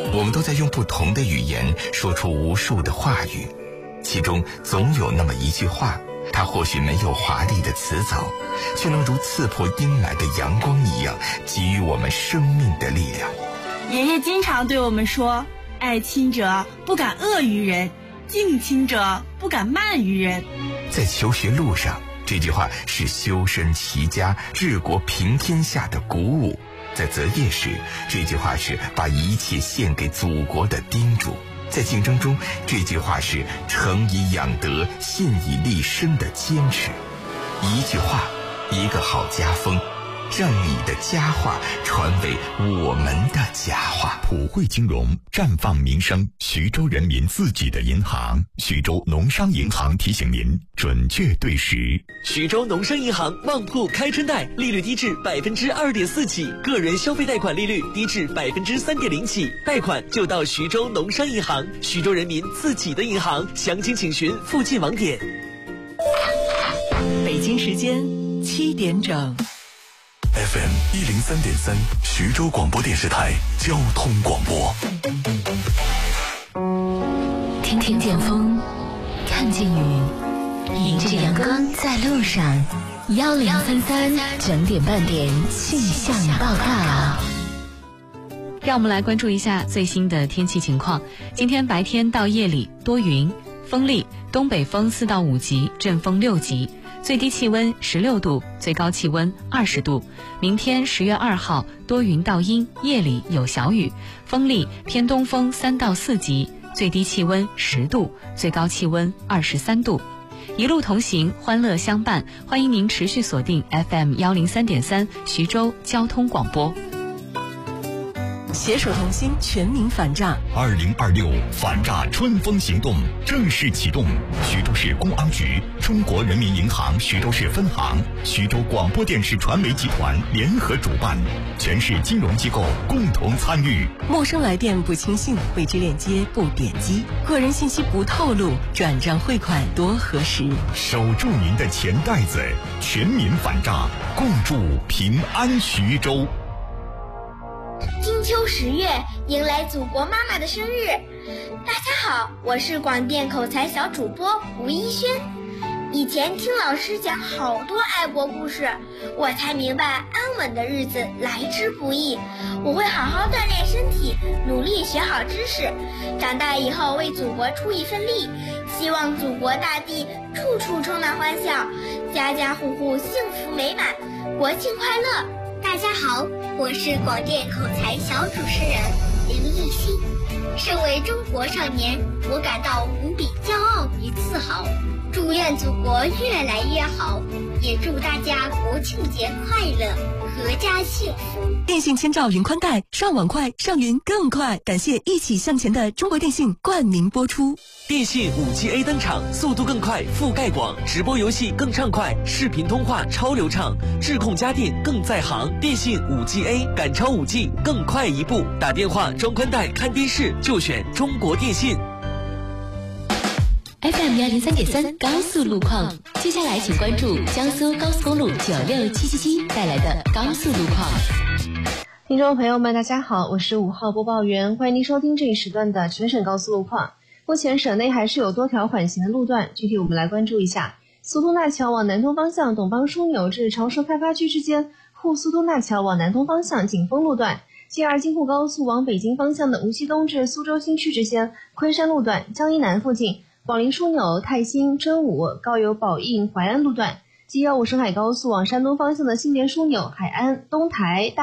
我们都在用不同的语言说出无数的话语，其中总有那么一句话，它或许没有华丽的词藻，却能如刺破阴霾的阳光一样，给予我们生命的力量。 爷爷经常对我们说，爱亲者不敢恶于人，敬亲者不敢慢于人。 在求学路上，这句话是修身齐家治国平天下的鼓舞；在择业时，这句话是把一切献给祖国的叮嘱；在竞争中，这句话是诚以养德信以立身的坚持。一句话，一个好家风，让你的佳话传为我们的佳话。 普惠金融，绽放民生，徐州人民自己的银行。徐州农商银行提醒您，准确对时。 徐州农商银行旺铺开春贷，利率低至2.4%起，个人消费贷款利率低至3.0%起，贷款就到徐州农商银行，徐州人民自己的银行。详情请询附近网点。 北京时间7点整。 FM 103.3，徐州广播电视台交通广播。 听见风，看见雨，迎着阳光在路上。1033整点半点气象报告。 让我们来关注一下最新的天气情况。今天白天到夜里多云，风力，东北风4到5级，阵风6级。最低气温16度，最高气温20度。明天10月2号多云到阴，夜里有小雨，风力偏东风3到4级，最低气温10度，最高气温23度。一路同行，欢乐相伴，欢迎您持续锁定 FM 103.3徐州交通广播。 携手同心，全民反诈。 2026反诈春风行动正式启动，徐州市公安局、中国人民银行徐州市分行、徐州广播电视传媒集团联合主办，全市金融机构共同参与。 陌生来电不轻信，未知链接不点击，个人信息不透露，转账汇款多核实。 守住您的钱袋子，全民反诈，共筑平安徐州。 金秋10月，迎来祖国妈妈的生日。大家好，我是广电口才小主播吴一轩。以前听老师讲好多爱国故事，我才明白安稳的日子来之不易。我会好好锻炼身体，努力学好知识，长大以后为祖国出一份力。希望祖国大地处处充满欢笑，家家户户幸福美满，国庆快乐！ 大家好，我是广电口才小主持人林艺昕。身为中国少年，我感到无比骄傲与自豪。祝愿祖国越来越好，也祝大家国庆节快乐，阖家幸福。 电信千兆云宽带，上网快，上云更快。感谢一起向前的中国电信冠名播出。 电信5G A 登场，速度更快，覆盖广，直播游戏更畅快，视频通话超流畅，智控家电更在行。电信5G A 赶超5G，更快一步。打电话、装宽带、看电视就选中国电信。 FM 103.3高速路况，接下来请关注江苏高速公路96777带来的高速路况。 听众朋友们，大家好，我是5号播报员，欢迎您收听这一时段的全省高速路况。目前省内还是有多条缓行的路段，具体我们来关注一下。苏都纳桥往南通方向董邦枢纽至长寿开发区之间，沪苏都纳桥往南通方向景丰路段，G2京沪高速往北京方向的无锡东至苏州新区之间，昆山路段江阴南附近，广陵枢纽泰兴真武高邮宝应淮安路段，G155沈海高速往山东方向的新联枢纽海安东台